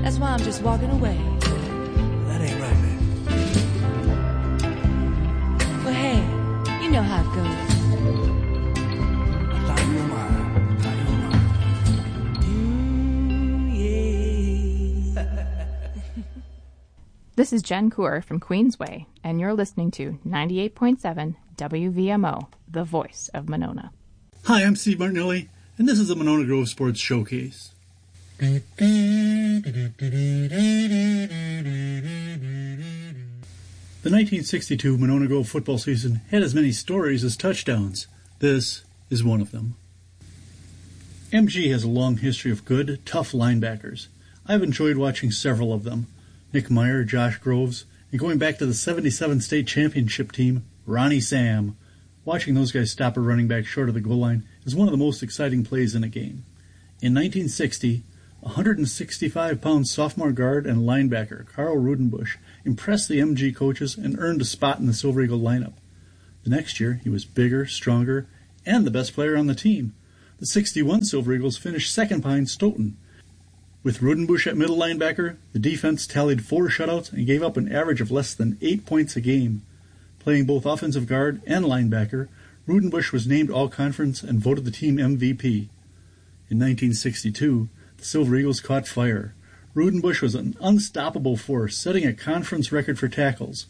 That's why I'm just walking away. That ain't right, baby. Well, hey, you know how it goes. I thought you were mine. This is Jen Coor from Queensway, and you're listening to 98.7 WVMO, the voice of Monona. Hi, I'm Steve Martinelli, and this is the Monona Grove Sports Showcase. The 1962 Monona Grove football season had as many stories as touchdowns. This is one of them. MG has a long history of good, tough linebackers. I've enjoyed watching several of them. Nick Meyer, Josh Groves, and going back to the 77 state championship team, Ronnie Sam. Watching those guys stop a running back short of the goal line is one of the most exciting plays in a game. In 1960, 165-pound sophomore guard and linebacker Carl Rudenbush impressed the MG coaches and earned a spot in the Silver Eagle lineup. The next year, he was bigger, stronger, and the best player on the team. The 61 Silver Eagles finished second behind Stoughton. With Rudenbush at middle linebacker, the defense tallied 4 shutouts and gave up an average of less than 8 points a game. Playing both offensive guard and linebacker, Rudenbush was named All-Conference and voted the team MVP. In 1962, the Silver Eagles caught fire. Rudenbush was an unstoppable force, setting a conference record for tackles.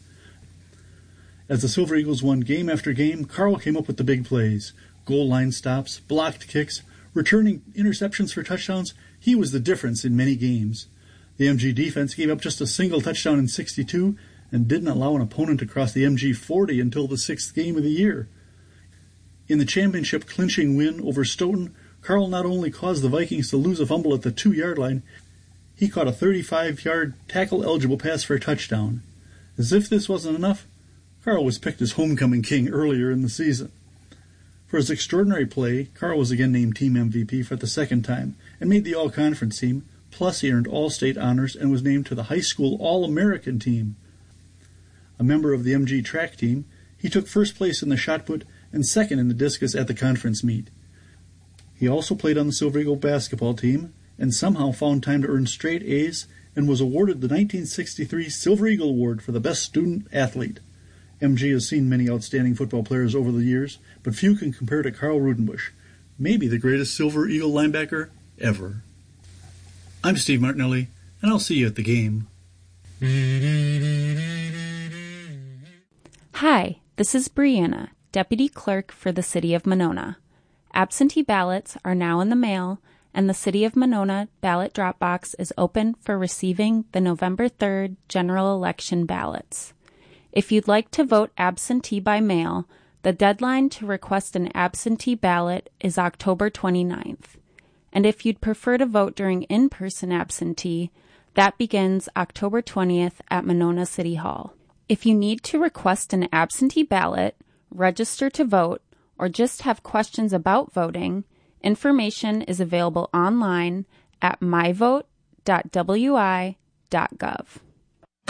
As the Silver Eagles won game after game, Carl came up with the big plays. Goal line stops, blocked kicks, returning interceptions for touchdowns. He was the difference in many games. The MG defense gave up just a single touchdown in 62 and didn't allow an opponent to cross the MG 40 until the 6th game of the year. In the championship clinching win over Stoughton, Carl not only caused the Vikings to lose a fumble at the 2-yard line, he caught a 35-yard tackle-eligible pass for a touchdown. As if this wasn't enough, Carl was picked as homecoming king earlier in the season. For his extraordinary play, Carl was again named team MVP for the second time and made the All-Conference team, plus he earned All-State honors and was named to the high school All-American team. A member of the MG track team, he took first place in the shot put and second in the discus at the conference meet. He also played on the Silver Eagle basketball team and somehow found time to earn straight A's and was awarded the 1963 Silver Eagle Award for the best student athlete. MG has seen many outstanding football players over the years, but few can compare to Carl Rudenbush, maybe the greatest Silver Eagle linebacker ever. I'm Steve Martinelli, and I'll see you at the game. Hi, this is Brianna, Deputy Clerk for the City of Monona. Absentee ballots are now in the mail, and the City of Monona ballot drop box is open for receiving the November 3rd general election ballots. If you'd like to vote absentee by mail, the deadline to request an absentee ballot is October 29th. And if you'd prefer to vote during in-person absentee, that begins October 20th at Monona City Hall. If you need to request an absentee ballot, register to vote, or just have questions about voting, information is available online at myvote.wi.gov.